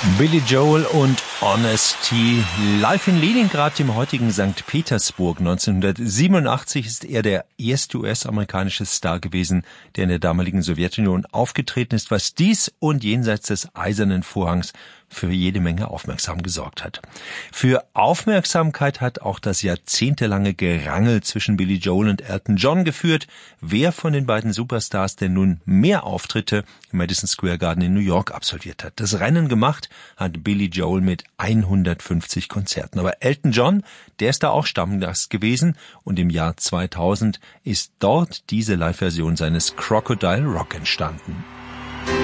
Billy Joel und Honesty. Live in Leningrad, dem heutigen St. Petersburg. 1987 ist er der erste US-amerikanische Star gewesen, der in der damaligen Sowjetunion aufgetreten ist, was dies und jenseits des Eisernen Vorhangs für jede Menge Aufmerksamkeit gesorgt hat. Für Aufmerksamkeit hat auch das jahrzehntelange Gerangel zwischen Billy Joel und Elton John geführt, wer von den beiden Superstars denn nun mehr Auftritte im Madison Square Garden in New York absolviert hat. Das Rennen gemacht hat Billy Joel mit 150 Konzerten. Aber Elton John, der ist da auch Stammgast gewesen und im Jahr 2000 ist dort diese Live-Version seines Crocodile Rock entstanden.